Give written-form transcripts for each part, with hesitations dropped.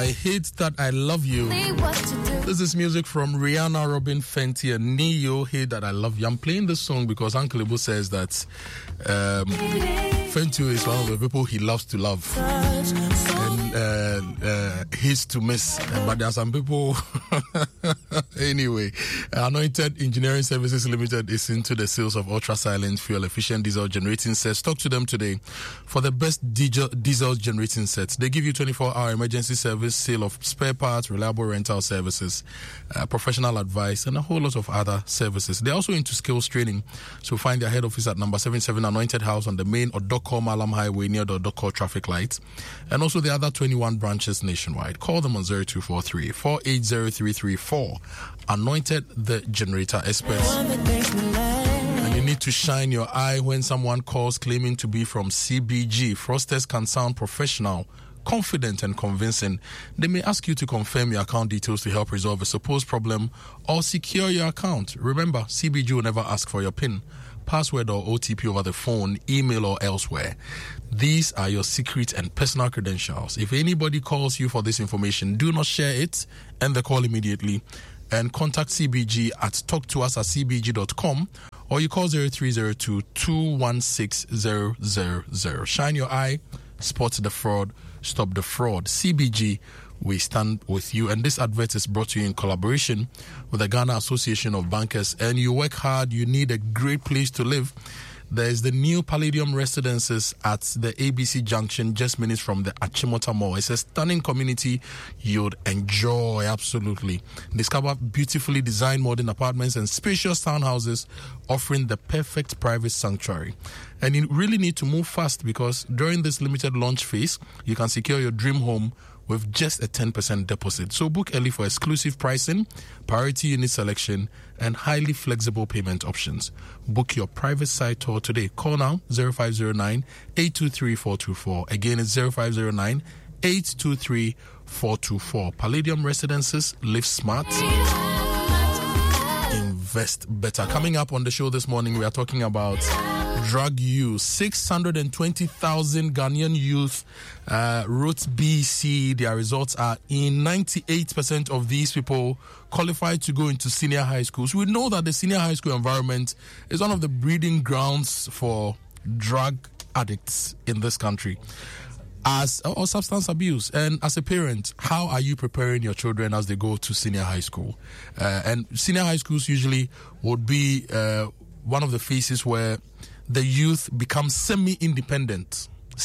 I Hate That I Love You. This is music from Rihanna, Robin Fenty, and Neo. Hate That I Love You. I'm playing this song because Uncle Ibu says that Fenty is one of the people he loves to love and hates to miss. But there are some people. Anyway, Anointed Engineering Services Limited is into the sales of ultra-silent, fuel-efficient diesel generating sets. Talk to them today for the best diesel generating sets. They give you 24-hour emergency service, sale of spare parts, reliable rental services, professional advice, and a whole lot of other services. They're also into skills training. So find their head office at number 77 Anointed House on the main Odoko Malam Highway near the Odoko traffic lights. And also the other 21 branches nationwide. Call them on 0243 480334. Anointed, the generator experts. And you need to shine your eye when someone calls claiming to be from CBG. Fraudsters can sound professional, confident, and convincing. They may ask you to confirm your account details to help resolve a supposed problem or secure your account. Remember, CBG will never ask for your PIN, password, or OTP over the phone, email, or elsewhere. These are your secret and personal credentials. If anybody calls you for this information, do not share it. End the call immediately and contact CBG at talktous@cbg.com, or you call 0302 216 000. Shine your eye, spot the fraud, stop the fraud. CBG, we stand with you. And this advert is brought to you in collaboration with the Ghana Association of Bankers. And you work hard, you need a great place to live. There is the new Palladium Residences at the ABC Junction, just minutes from the Achimota Mall. It's a stunning community you'd enjoy, absolutely. Discover beautifully designed modern apartments and spacious townhouses offering the perfect private sanctuary. And you really need to move fast because during this limited launch phase, you can secure your dream home with just a 10% deposit. So book early for exclusive pricing, priority unit selection, and highly flexible payment options. Book your private site tour today. Call now 0509 823 424. Again, it's 0509 823 424. Palladium Residences, live smart, invest better. Coming up on the show this morning, we are talking about drug use. 620,000 Ghanaian youth wrote BC. Their results are in. 98% of these people qualified to go into senior high schools. We know that the senior high school environment is one of the breeding grounds for drug addicts in this country or substance abuse. And as a parent, how are you preparing your children as they go to senior high school? And senior high schools usually would be one of the phases where the youth become semi-independent.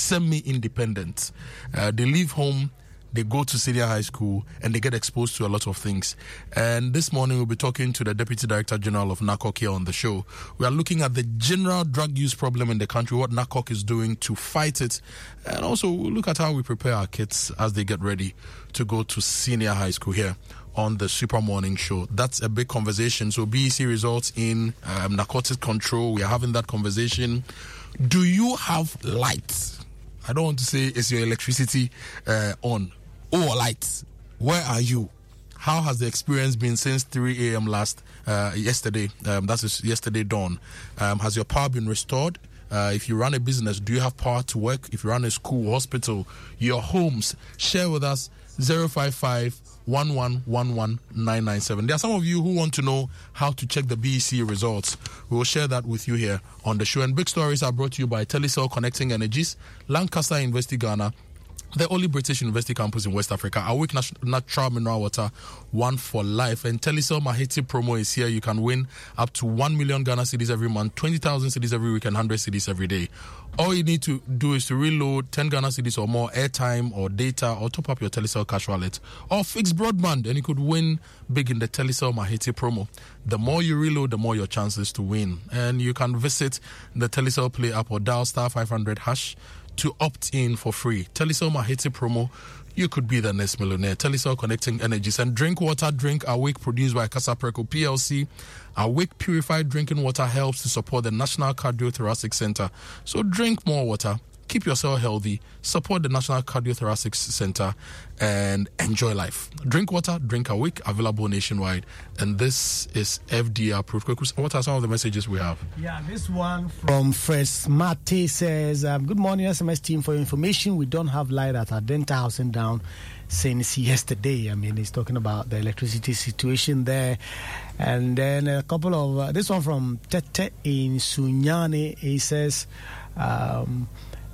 They leave home, they go to senior high school, and they get exposed to a lot of things. And this morning, we'll be talking to the Deputy Director General of NACOC here on the show. We are looking at the general drug use problem in the country, what NACOC is doing to fight it, and also we'll look at how we prepare our kids as they get ready to go to senior high school here on the Super Morning Show. That's a big conversation. So BEC results in narcotic control. We are having that conversation. Do you have lights? I don't want to say is your electricity on or lights. Where are you? How has the experience been since 3 a.m. yesterday? That is yesterday dawn. Has your power been restored? If you run a business, do you have power to work? If you run a school, hospital, your homes, share with us 055 1111997. There are some of you who want to know how to check the BEC results. We will share that with you here on the show. And big stories are brought to you by Telecel Connecting Energies, Lancaster University Ghana, the only British university campus in West Africa, Awake Natural Mineral Water, one for life. And Telecel Maheti promo is here. You can win up to 1 million Ghana cedis every month, 20,000 cedis every week, and 100 cedis every day. All you need to do is to reload 10 Ghana cedis or more airtime or data, or top up your Telecel cash wallet, or fix broadband, and you could win big in the Telecel Maheti promo. The more you reload, the more your chances to win. And you can visit the Telecel Play app or dial star 500 hash to opt in for free. Telecel Maheti promo, you could be the next millionaire. Telecel Connecting Energies. And drink water, drink Awake, produced by Casapreco PLC. Awake purified drinking water helps to support the National Cardiothoracic Center. So drink more water, keep yourself healthy, support the National Cardiothoracic Center, and enjoy life. Drink water, drink Awake, available nationwide. And this is FDA approved. What are some of the messages we have? Yeah, this one from Fred Smarte says, good morning, SMS team. For your information, we don't have light at our dental house and down. since yesterday. I mean, he's talking about the electricity situation there. And then a couple of, this one from Tete in Sunyani, he says, I'm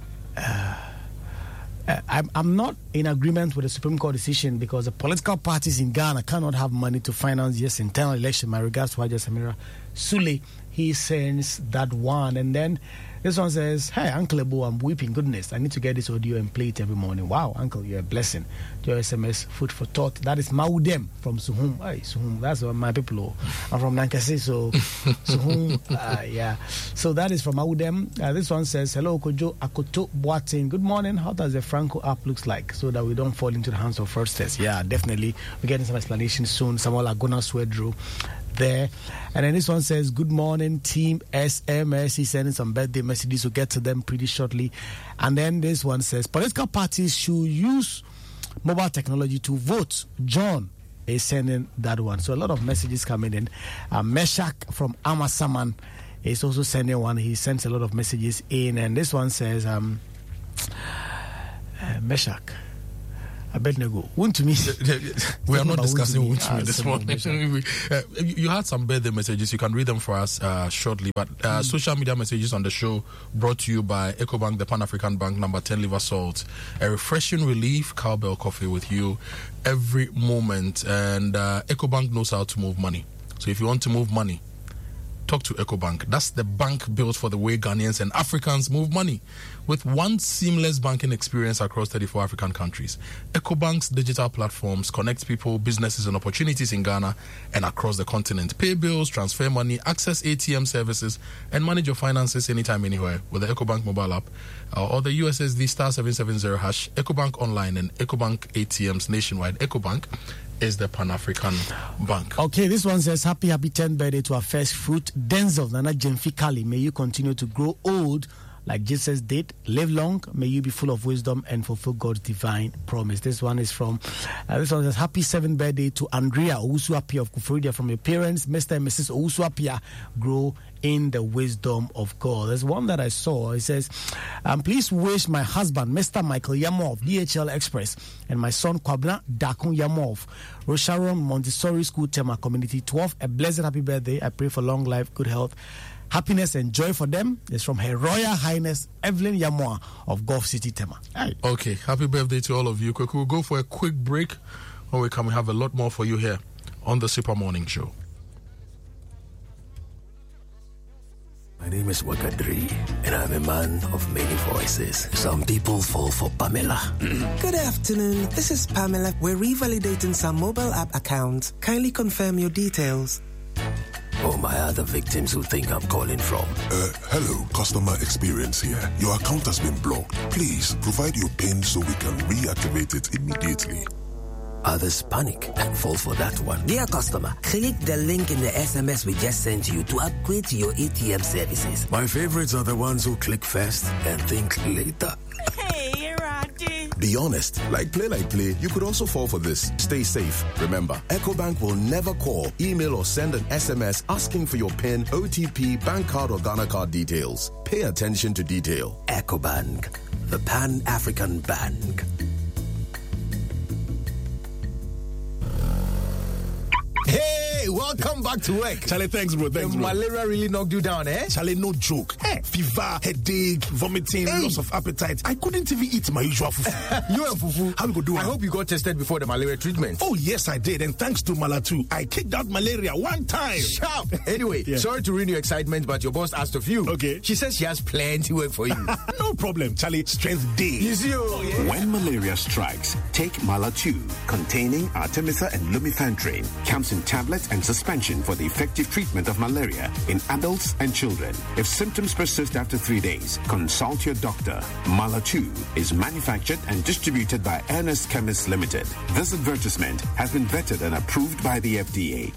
not in agreement with the Supreme Court decision because the political parties in Ghana cannot have money to finance this internal election. My regards to Haja Samira Sule. He sends that one. And then this one says, hey, Uncle Ebo, I'm weeping. Goodness, I need to get this audio and play it every morning. Wow, Uncle, you're a blessing. Your SMS, food for thought. That is Maudem from Suhum. Hey, Suhum, that's my people. I'm from Nankasi, so Suhum, yeah. So that is from Maudem. This one says, hello, Kojo Akoto Boating. Good morning. How does the Franco app looks like so that we don't fall into the hands of fraudsters? Yeah, definitely. We're getting some explanation soon. Samuel Agona Swedru there. And then this one says, good morning, team SMS. He's sending some birthday messages. We'll get to them pretty shortly. And then this one says, political parties should use mobile technology to vote. John is sending that one. So a lot of messages coming in. Meshach from Amasaman is also sending one. He sends a lot of messages in. And this one says, Meshach, Abednego, to me. We are not discussing Wuntumi this morning. You had some birthday messages. You can read them for us shortly. But social media messages on the show brought to you by EcoBank, the Pan-African Bank, number 10 liver salt. A refreshing relief, cowbell coffee with you every moment. And EcoBank knows how to move money. So if you want to move money, talk to EcoBank. That's the bank built for the way Ghanaians and Africans move money. With one seamless banking experience across 34 African countries, EcoBank's digital platforms connect people, businesses, and opportunities in Ghana and across the continent. Pay bills, transfer money, access ATM services, and manage your finances anytime, anywhere with the EcoBank mobile app or the USSD *770 hash. EcoBank Online and EcoBank ATMs nationwide. EcoBank is the Pan-African Bank. Okay, this one says, happy 10th birthday to our first fruit, Denzel Nana Jemfi Kali. May you continue to grow old like Jesus did. Live long. May you be full of wisdom and fulfill God's divine promise. This one is from, this one says, happy 7th birthday to Andrea Owusu-Apia of Kufuridia from your parents. Mr. and Mrs. Owusu-Apia, grow in the wisdom of God. There's one that I saw. It says, please wish my husband, Mr. Michael Yamo of DHL Express, and my son, Kwabna Dakun Yamo of Rosharon Montessori School, Tema Community 12, a blessed happy birthday. I pray for long life, good health, happiness and joy for them. It's from Her Royal Highness Evelyn Yamoa of Gulf City, Tema. Hey. Okay, happy birthday to all of you. We'll go for a quick break. When we come, we have a lot more for you here on the Super Morning Show. My name is Wakadri, and I'm a man of many voices. Some people fall for Pamela. Good afternoon. This is Pamela. We're revalidating some mobile app accounts. Kindly confirm your details. Oh, my other victims who think I'm calling from. Hello, customer experience here. Your account has been blocked. Please provide your PIN so we can reactivate it immediately. Others panic and fall for that one. Dear customer, click the link in the SMS we just sent you to upgrade to your ATM services. My favorites are the ones who click first and think later. Hey, Roddy. Be honest. Like play, you could also fall for this. Stay safe. Remember, EcoBank will never call, email, or send an SMS asking for your PIN, OTP, bank card, or Ghana card details. Pay attention to detail. EcoBank, the Pan-African Bank. Hey, welcome back to work. Charlie, thanks, bro. The malaria really knocked you down, eh? Charlie, no joke. Fever, headache, vomiting, loss of appetite. I couldn't even eat my usual fufu. You and fufu? How we go do it? I hope you got tested before the malaria treatment. Oh, yes, I did. And thanks to Malatu, I kicked out malaria one time. Sharp. Anyway, sorry to ruin your excitement, but your boss asked of you. Okay. She says she has plenty work for you. No problem, Charlie. Strength day. You see, When malaria strikes, take Malatu, containing Artemether and lumefantrine. Comes in tablets and suspension for the effective treatment of malaria in adults and children. If symptoms persist after 3 days, consult your doctor. Malatu is manufactured and distributed by Ernest Chemists Limited. This advertisement has been vetted and approved by the FDA.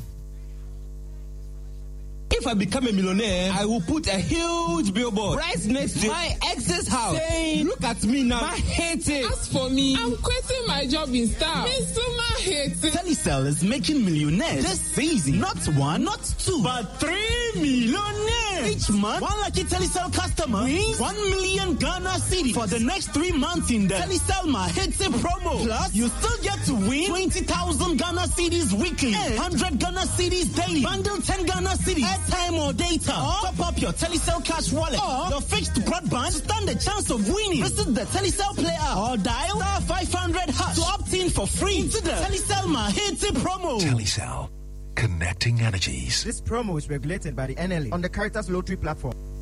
If I become a millionaire, I will put a huge billboard right next to my ex's house saying, look at me now, I hate it. As for me, I'm quitting my job in Star. Me Suma hates it. Telecel is making millionaires this season. Not one, not two, but 3 millionaire. Each month, one lucky Telecel customer wins 1 million Ghana cedis for the next 3 months in the Telecel Mahetse promo. Plus, you still get to win 20,000 Ghana cedis weekly and 100 Ghana cedis daily. Bundle 10 Ghana cedis, airtime or data. Or top up your Telecel cash wallet or your fixed broadband to stand a chance of winning. Visit the Telecel Play app or dial *500# to opt in for free into the Telecel Mahetse promo. Telecel, connecting energies. This promo is regulated by the NLA on the Caritas Lottery platform.